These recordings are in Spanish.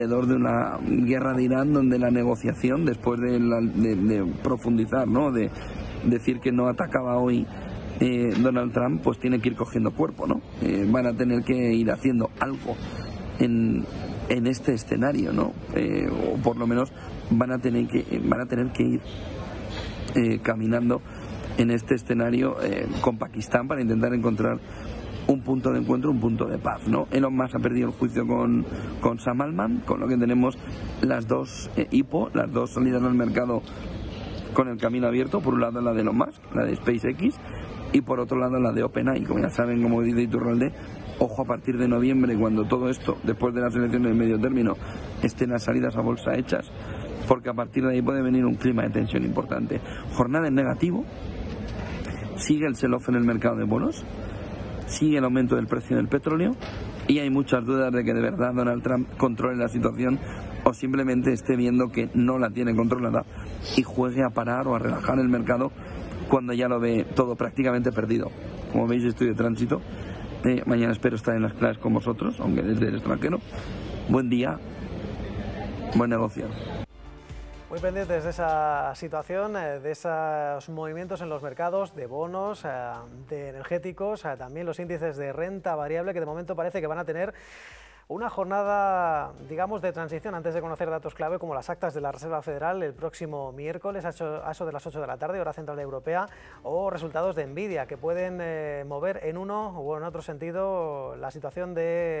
alrededor de una guerra de Irán, donde la negociación, después de profundizar, ¿no?, de decir que no atacaba hoy Donald Trump, pues tiene que ir cogiendo cuerpo, ¿no? Van a tener que ir haciendo algo en este escenario, ¿no? O por lo menos van a tener que ir caminando en este escenario con Pakistán para intentar encontrar un punto de encuentro, un punto de paz, ¿no? Elon Musk ha perdido el juicio con Sam Altman, con lo que tenemos las dos IPO, las dos salidas al mercado con el camino abierto. Por un lado la de Elon Musk, la de SpaceX, y por otro lado la de OpenAI. Como ya saben, como dice Iturralde, ojo, a partir de noviembre, cuando todo esto, después de las elecciones de medio término, estén las salidas a bolsa hechas, porque a partir de ahí puede venir un clima de tensión importante. Jornada en negativo, sigue el sell-off en el mercado de bonos, sigue el aumento del precio del petróleo y hay muchas dudas de que de verdad Donald Trump controle la situación o simplemente esté viendo que no la tiene controlada y juegue a parar o a relajar el mercado cuando ya lo ve todo prácticamente perdido. Como veis, estoy de tránsito. Mañana espero estar en las clases con vosotros, aunque desde el extranjero. Buen día, buen negocio. Muy pendientes de esa situación, de esos movimientos en los mercados de bonos, de energéticos, también los índices de renta variable, que de momento parece que van a tener una jornada, digamos, de transición antes de conocer datos clave como las actas de la Reserva Federal el próximo miércoles a eso de las 8 de la tarde, hora central europea, o resultados de Nvidia que pueden mover en uno o en otro sentido la situación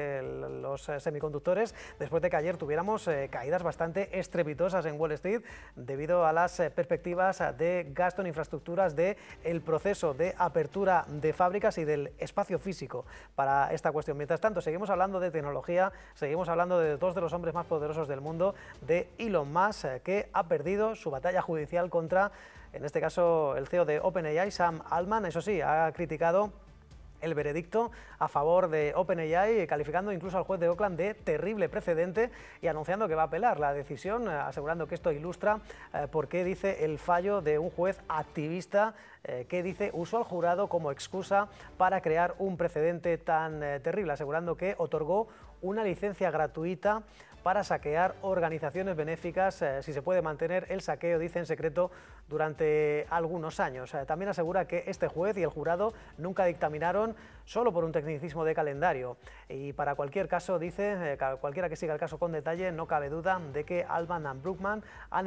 de los semiconductores, después de que ayer tuviéramos caídas bastante estrepitosas en Wall Street debido a las perspectivas de gasto en infraestructuras, del proceso de apertura de fábricas y del espacio físico para esta cuestión. Mientras tanto, seguimos hablando de tecnología. Seguimos hablando de dos de los hombres más poderosos del mundo, de Elon Musk, que ha perdido su batalla judicial contra, en este caso, el CEO de OpenAI, Sam Altman. Eso sí, ha criticado el veredicto a favor de OpenAI, calificando incluso al juez de Oakland de terrible precedente y anunciando que va a apelar la decisión, asegurando que esto ilustra por qué, dice, el fallo de un juez activista que, dice, usó al jurado como excusa para crear un precedente tan terrible, asegurando que otorgó una licencia gratuita para saquear organizaciones benéficas si se puede mantener el saqueo, dice, en secreto durante algunos años. También asegura que este juez y el jurado nunca dictaminaron solo por un tecnicismo de calendario. Y para cualquier caso, dice, cualquiera que siga el caso con detalle, no cabe duda de que Altman y Brookman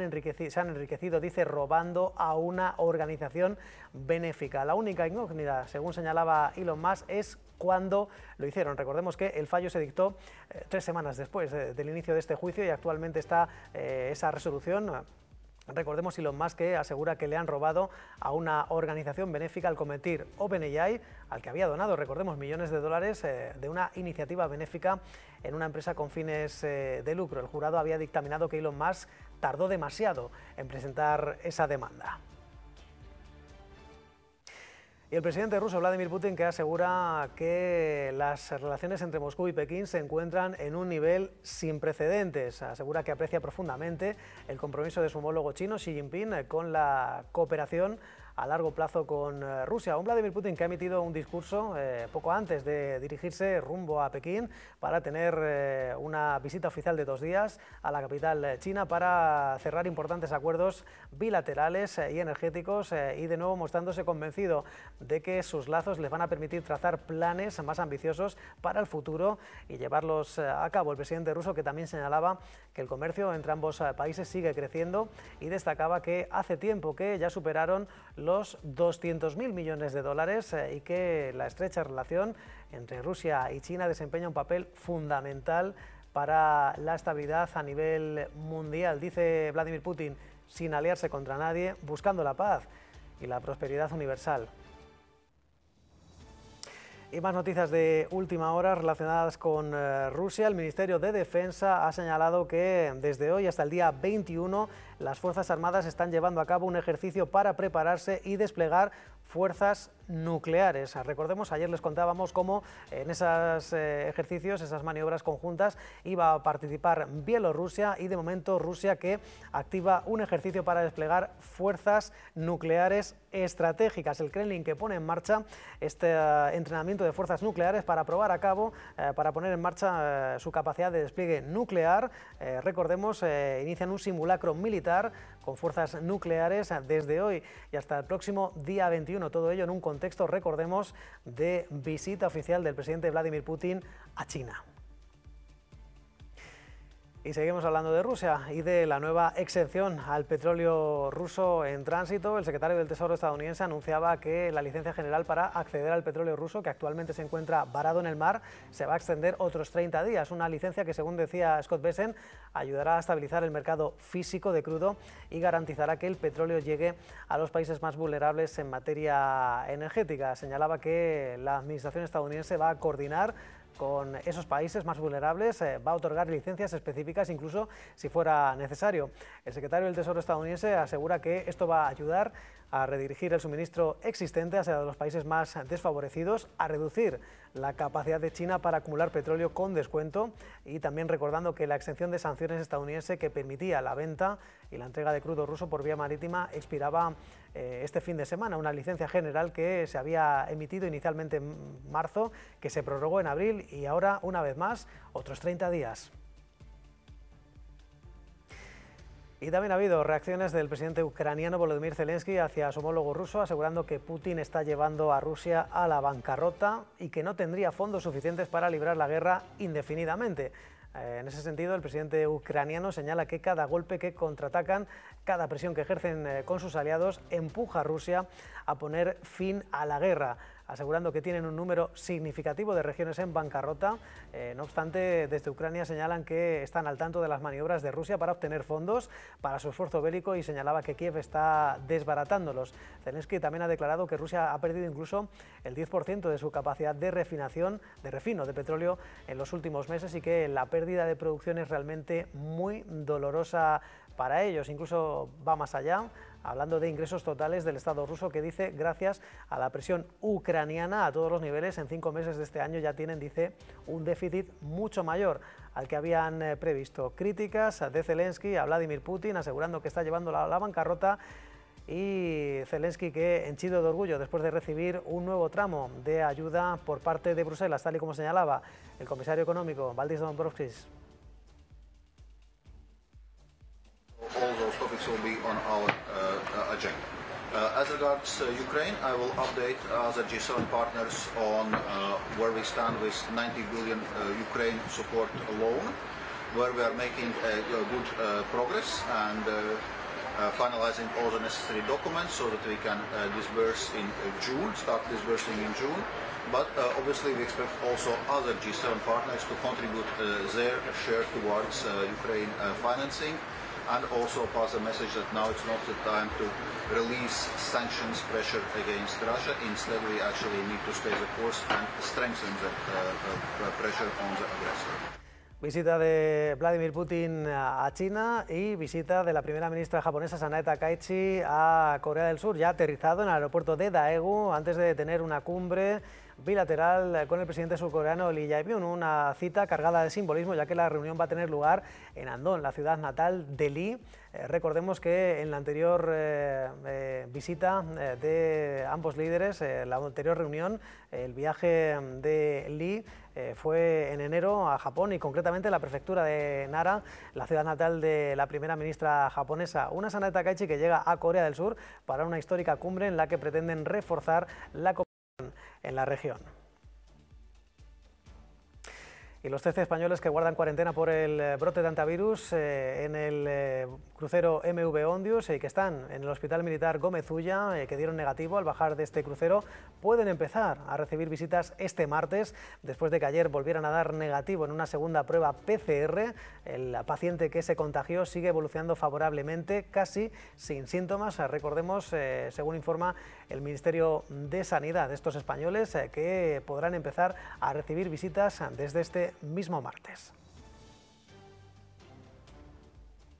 se han enriquecido, dice, robando a una organización benéfica. La única incógnita, según señalaba Elon Musk, es cuándo lo hicieron. Recordemos que el fallo se dictó 3 semanas después del inicio de este juicio y actualmente está esa resolución. Recordemos Elon Musk, que asegura que le han robado a una organización benéfica al convertir OpenAI, al que había donado, recordemos, millones de dólares de una iniciativa benéfica, en una empresa con fines de lucro. El jurado había dictaminado que Elon Musk tardó demasiado en presentar esa demanda. Y el presidente ruso Vladimir Putin, que asegura que las relaciones entre Moscú y Pekín se encuentran en un nivel sin precedentes. Asegura que aprecia profundamente el compromiso de su homólogo chino, Xi Jinping, con la cooperación a largo plazo con Rusia. Un Vladimir Putin que ha emitido un discurso poco antes de dirigirse rumbo a Pekín para tener una visita oficial de 2 días a la capital china para cerrar importantes acuerdos bilaterales y energéticos y de nuevo mostrándose convencido de que sus lazos les van a permitir trazar planes más ambiciosos para el futuro y llevarlos a cabo. El presidente ruso, que también señalaba que el comercio entre ambos países sigue creciendo y destacaba que hace tiempo que ya superaron los 200.000 millones de dólares y que la estrecha relación entre Rusia y China desempeña un papel fundamental para la estabilidad a nivel mundial. Dice Vladimir Putin, sin aliarse contra nadie, buscando la paz y la prosperidad universal. Y más noticias de última hora relacionadas con Rusia. El Ministerio de Defensa ha señalado que desde hoy hasta el día 21 las Fuerzas Armadas están llevando a cabo un ejercicio para prepararse y desplegar fuerzas nucleares. Recordemos, ayer les contábamos cómo en esos ejercicios, esas maniobras conjuntas, iba a participar Bielorrusia y de momento Rusia, que activa un ejercicio para desplegar fuerzas nucleares estratégicas. El Kremlin que pone en marcha este entrenamiento de fuerzas nucleares para poner en marcha su capacidad de despliegue nuclear. Recordemos, inician un simulacro militar con fuerzas nucleares desde hoy y hasta el próximo día 21. Todo ello en un contexto, recordemos, de visita oficial del presidente Vladimir Putin a China. Y seguimos hablando de Rusia y de la nueva exención al petróleo ruso en tránsito. El secretario del Tesoro estadounidense anunciaba que la licencia general para acceder al petróleo ruso, que actualmente se encuentra varado en el mar, se va a extender otros 30 días. Una licencia que, según decía Scott Bessent, ayudará a estabilizar el mercado físico de crudo y garantizará que el petróleo llegue a los países más vulnerables en materia energética. Señalaba que la administración estadounidense va a coordinar con esos países más vulnerables, va a otorgar licencias específicas incluso si fuera necesario. El secretario del Tesoro estadounidense asegura que esto va a ayudar a redirigir el suministro existente hacia los países más desfavorecidos, a reducir la capacidad de China para acumular petróleo con descuento y también recordando que la exención de sanciones estadounidense que permitía la venta y la entrega de crudo ruso por vía marítima expiraba este fin de semana, una licencia general que se había emitido inicialmente en marzo, que se prorrogó en abril y ahora, una vez más, otros 30 días. Y también ha habido reacciones del presidente ucraniano Volodymyr Zelensky hacia su homólogo ruso, asegurando que Putin está llevando a Rusia a la bancarrota y que no tendría fondos suficientes para librar la guerra indefinidamente. En ese sentido, el presidente ucraniano señala que cada golpe que contraatacan, cada presión que ejercen con sus aliados, empuja a Rusia a poner fin a la guerra, asegurando que tienen un número significativo de regiones en bancarrota. No obstante, desde Ucrania señalan que están al tanto de las maniobras de Rusia para obtener fondos para su esfuerzo bélico y señalaba que Kiev está desbaratándolos. Zelensky también ha declarado que Rusia ha perdido incluso el 10% de su capacidad de refino de petróleo en los últimos meses y que la pérdida de producción es realmente muy dolorosa para ellos. Incluso va más allá, hablando de ingresos totales del Estado ruso, que dice, gracias a la presión ucraniana a todos los niveles, en 5 meses de este año ya tienen, dice, un déficit mucho mayor al que habían previsto. Críticas de Zelensky a Vladimir Putin, asegurando que está llevando a la bancarrota, y Zelensky que henchido de orgullo después de recibir un nuevo tramo de ayuda por parte de Bruselas, tal y como señalaba el comisario económico Valdis Dombrovskis. All those topics will be on our agenda. As regards Ukraine, I will update other G7 partners on where we stand with 90 billion Ukraine support loan, where we are making good progress and finalizing all the necessary documents so that we can start disbursing in June. But obviously we expect also other G7 partners to contribute their share towards Ukraine financing, and also pass a message that now it's not the time to release sanctions pressure against Russia. Instead, we actually need to stay the course and strengthen the pressure on the aggressor. Visita de Vladimir Putin a China y visita de la primera ministra japonesa Sanae Takaichi a Corea del Sur, ya aterrizado en el aeropuerto de Daegu antes de tener una cumbre bilateral con el presidente surcoreano Lee Jae-myung, una cita cargada de simbolismo, ya que la reunión va a tener lugar en Andong, la ciudad natal de Lee. Recordemos que en la anterior visita de ambos líderes, la anterior reunión, el viaje de Lee fue en enero a Japón y concretamente la prefectura de Nara, la ciudad natal de la primera ministra japonesa. Una Sanae Takaichi que llega a Corea del Sur para una histórica cumbre en la que pretenden reforzar la cooperación en la región. Y los 13 españoles que guardan cuarentena por el brote de antivirus en el crucero MV Ondius y que están en el Hospital Militar Gómez Ulla, que dieron negativo al bajar de este crucero, pueden empezar a recibir visitas este martes, después de que ayer volvieran a dar negativo en una segunda prueba PCR. El paciente que se contagió sigue evolucionando favorablemente, casi sin síntomas. Recordemos, según informa el Ministerio de Sanidad, de estos españoles que podrán empezar a recibir visitas desde este mismo martes.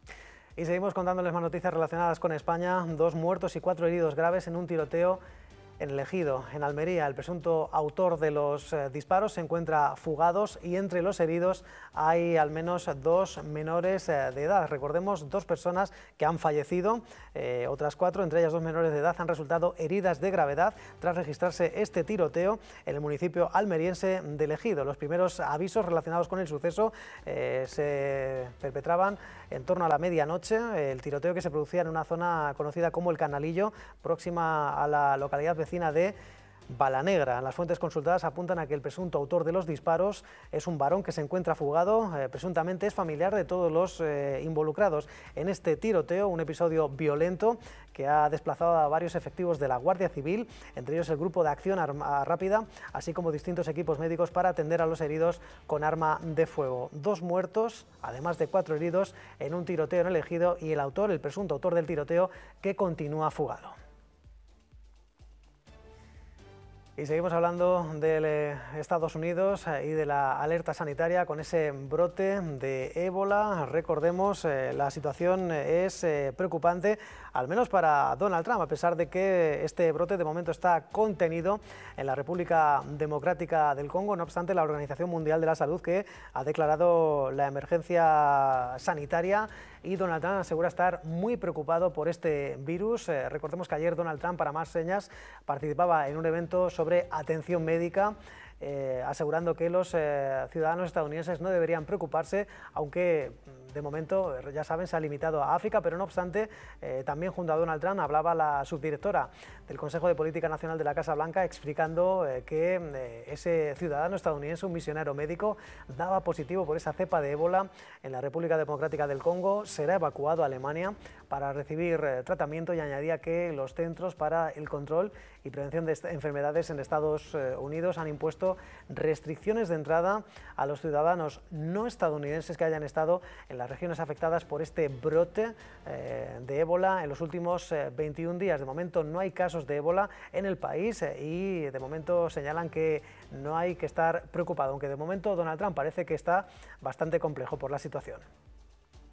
Y seguimos contándoles más noticias relacionadas con España. 2 muertos y 4 heridos graves en un tiroteo En el Ejido, en Almería, el presunto autor de los disparos se encuentra fugados y entre los heridos hay al menos 2 menores de edad. Recordemos, 2 personas que han fallecido, otras 4, entre ellas 2 menores de edad, han resultado heridas de gravedad tras registrarse este tiroteo en el municipio almeriense del Ejido. Los primeros avisos relacionados con el suceso se perpetraban en torno a la medianoche. El tiroteo que se producía en una zona conocida como El Canalillo, próxima a la localidad vecina de Balanegra. Las fuentes consultadas apuntan a que el presunto autor de los disparos es un varón que se encuentra fugado, presuntamente es familiar de todos los involucrados en este tiroteo, un episodio violento que ha desplazado a varios efectivos de la Guardia Civil, entre ellos el Grupo de Acción Rápida, así como distintos equipos médicos para atender a los heridos con arma de fuego. 2 muertos, además de 4 heridos en un tiroteo en el Ejido, y el autor, el presunto autor del tiroteo, que continúa fugado. Y seguimos hablando de Estados Unidos y de la alerta sanitaria con ese brote de ébola. Recordemos, la situación es preocupante, al menos para Donald Trump, a pesar de que este brote de momento está contenido en la República Democrática del Congo. No obstante, la Organización Mundial de la Salud, que ha declarado la emergencia sanitaria, y Donald Trump asegura estar muy preocupado por este virus. Recordemos que ayer Donald Trump, para más señas, participaba en un evento sobre atención médica, asegurando que los ciudadanos estadounidenses no deberían preocuparse, aunque de momento, ya saben, se ha limitado a África, pero no obstante, también junto a Donald Trump hablaba la subdirectora del Consejo de Política Nacional de la Casa Blanca, explicando que ese ciudadano estadounidense, un misionero médico, daba positivo por esa cepa de ébola en la República Democrática del Congo. Será evacuado a Alemania para recibir tratamiento, y añadía que los Centros para el Control y Prevención de Enfermedades en Estados Unidos han impuesto restricciones de entrada a los ciudadanos no estadounidenses que hayan estado en las regiones afectadas por este brote de ébola en los últimos 21 días. De momento no hay casos de ébola en el país y de momento señalan que no hay que estar preocupado, aunque de momento Donald Trump parece que está bastante complejo por la situación.